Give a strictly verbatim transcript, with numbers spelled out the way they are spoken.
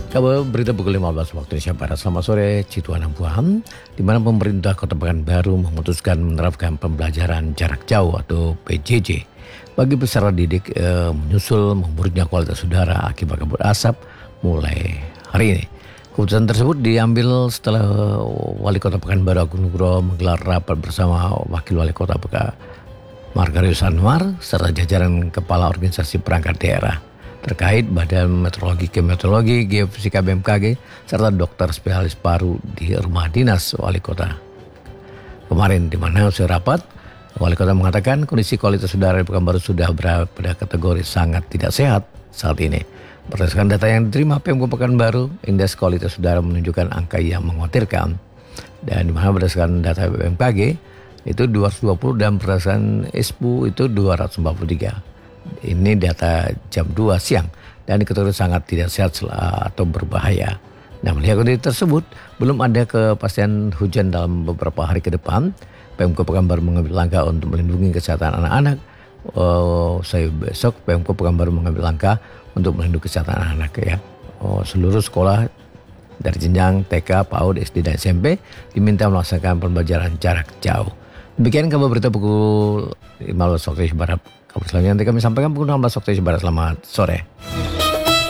Kabar berita pukul lima belas waktu Indonesia Barat. Selamat sore, Cituan Ampuhan, di mana pemerintah Kota Pekanbaru memutuskan menerapkan pembelajaran jarak jauh atau P J J bagi peserta didik e, menyusul memburuknya kualitas udara akibat kabut asap mulai hari ini. Keputusan tersebut diambil setelah Wali Kota Pekanbaru Agung Nugroho menggelar rapat bersama Wakil Wali Kota Pekanbaru Margarius Anwar serta jajaran kepala organisasi perangkat daerah terkait Badan Meteorologi, Klimatologi, Geofisika B M K G serta dokter spesialis paru di rumah dinas Wali Kota. Kemarin di mana usai rapat, Wali Kota mengatakan kondisi kualitas udara di Pekanbaru sudah berada pada kategori sangat tidak sehat saat ini. Berdasarkan data yang diterima Pemko Pekanbaru, indeks kualitas udara menunjukkan angka yang mengkhawatirkan. Dan di mana berdasarkan data B M K G itu dua ratus dua puluh dan berdasarkan I S P U itu dua ratus empat puluh tiga. Ini data jam dua siang dan dikategori sangat tidak sehat atau berbahaya. Nah, melihat kondisi tersebut, belum ada kepastian hujan dalam beberapa hari ke depan. Pemko Pekanbaru mengambil langkah untuk melindungi kesehatan anak-anak. Oh, saya besok Pemko Pekanbaru mengambil langkah untuk melindungi kesehatan anak-anak ya. Oh, seluruh sekolah dari jenjang T K, PAUD, S D dan S M P diminta melaksanakan pembelajaran jarak jauh. Demikian kabar berita pukul lima belas waktu Indonesia Barat. Kabar selanjutnya nanti kami sampaikan pukul enam belas waktu Indonesia Barat. Selamat sore.